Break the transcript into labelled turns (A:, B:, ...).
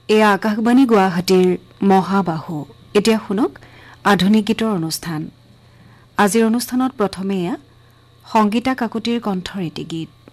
A: এয়া আকাশবাণী গুৱাহাটীৰ মহাবাহু। এতিয়া শুনক আধুনিক গীতৰ অনুষ্ঠান। আজিৰ অনুষ্ঠানত প্ৰথমে এয়া সংগীতা কাকতিৰ কণ্ঠৰ এটি গীত।